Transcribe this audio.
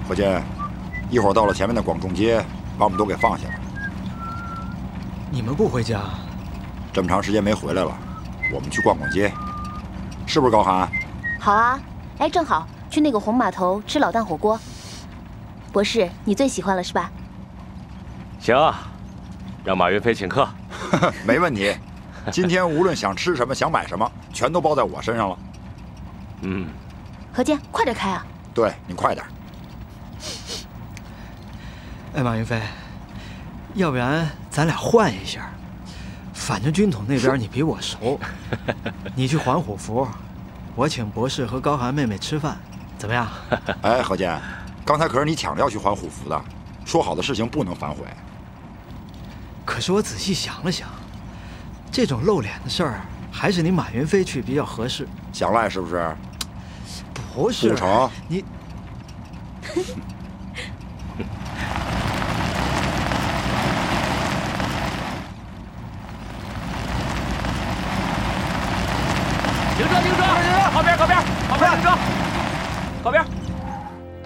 何健，一会儿到了前面的广众街，把我们都给放下了。 你们不回家？ 这么长时间没回来了，我们去逛逛街，是不是高寒？ 好啊，哎，正好去那个红码头吃老蛋火锅。博士，你最喜欢了是吧？ 行啊，让马云飞请客。 没问题。今天无论想吃什么，想买什么，全都包在我身上了。 嗯。 何健，快点开啊！ 对，你快点。 哎，马云飞，要不然咱俩换一下，反正军统那边你比我熟，你去还虎符，我请博士和高寒妹妹吃饭，怎么样？ 哎，何健，刚才可是你抢着要去还虎符的，说好的事情不能反悔。 可是我仔细想了想，这种露脸的事儿，还是你马云飞去比较合适。 想赖是不是？ 不是， 不成， 你。 停车！停车！靠边！靠边！靠边！停车！靠边！